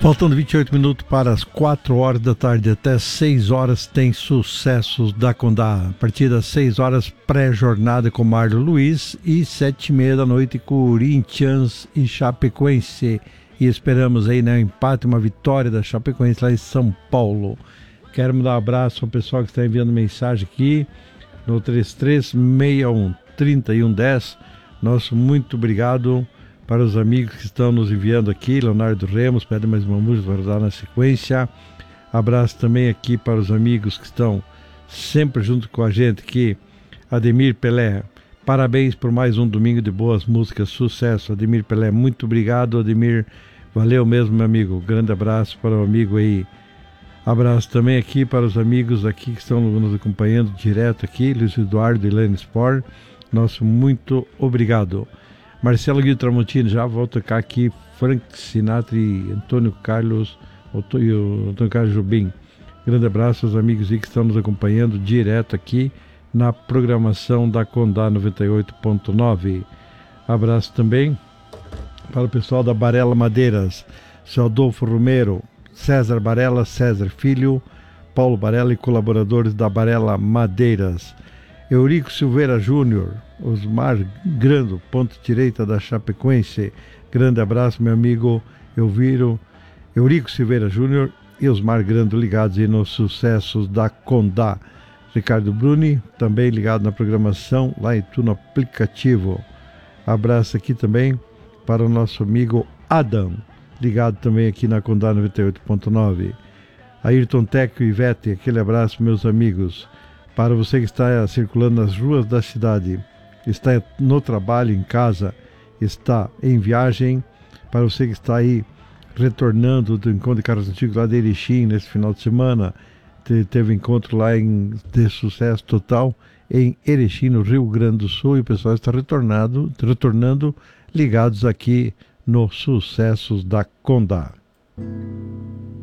Faltando 28 minutos para as 4 horas da tarde, até 6 horas tem Sucessos da Condá. A partir das 6 horas, pré-jornada com Marlon Luiz e 7h30 da noite, Corinthians e Chapecoense. E esperamos aí, né, um empate, uma vitória da Chapecoense lá em São Paulo. Quero mandar um abraço ao pessoal que está enviando mensagem aqui no 3361-3110. Nosso muito obrigado para os amigos que estão nos enviando aqui. Leonardo Remos pede mais uma música para dar na sequência. Abraço também aqui para os amigos que estão sempre junto com a gente aqui. Ademir Pelé, parabéns por mais um domingo de boas músicas, sucesso. Ademir Pelé, muito obrigado, Ademir, valeu mesmo, meu amigo. Grande abraço para o amigo aí. Abraço também aqui para os amigos aqui que estão nos acompanhando direto aqui, Luiz Eduardo e Lene Sport, nosso muito obrigado. Marcelo Guido Tramontini, já vou tocar aqui Frank Sinatra e Antônio Carlos Jobim. Grande abraço aos amigos aí que estão nos acompanhando direto aqui na programação da Condá 98.9. Abraço também para o pessoal da Barela Madeiras, seu Adolfo Romero, César Barela, César Filho, Paulo Barela e colaboradores da Barela Madeiras. Eurico Silveira Júnior, Osmar Grando, ponta direita da Chapecoense. Grande abraço, meu amigo Eurico Silveira Júnior e Osmar Grando ligados aí nos Sucessos da Condá. Ricardo Bruni, também ligado na programação lá em no aplicativo. Abraço aqui também para o nosso amigo Adam, ligado também aqui na Condá 98.9. Ayrton Teco e Ivete, aquele abraço, meus amigos. Para você que está circulando nas ruas da cidade, está no trabalho, em casa, está em viagem, para você que está aí retornando do encontro de carros antigos lá de Erechim nesse final de semana, teve encontro lá de sucesso total em Erechim, no Rio Grande do Sul, e o pessoal está retornando ligados aqui nos Sucessos da Condá.